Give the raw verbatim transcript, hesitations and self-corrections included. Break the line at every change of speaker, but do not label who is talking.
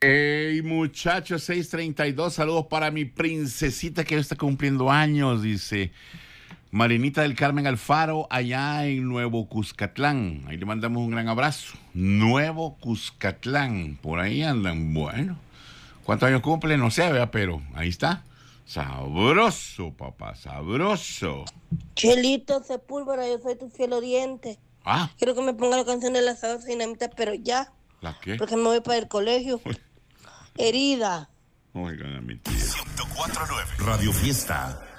Hey, muchachos, seis treinta y dos, saludos para mi princesita que hoy está cumpliendo años, dice Marinita del Carmen Alfaro, allá en Nuevo Cuscatlán. Ahí le mandamos un gran abrazo. Nuevo Cuscatlán, por ahí andan. Bueno, ¿cuántos años cumple? No sé, ¿verdad? Pero ahí está. Sabroso, papá, sabroso.
Chelito Sepúlveda, yo soy tu fiel oriente.
Ah.
Quiero que me ponga la canción de la salsa dinamita, pero ya.
¿La qué?
Porque me voy para el colegio. Herida.
Oigan a mi tía.
ciento cuatro punto nueve Radio Fiesta.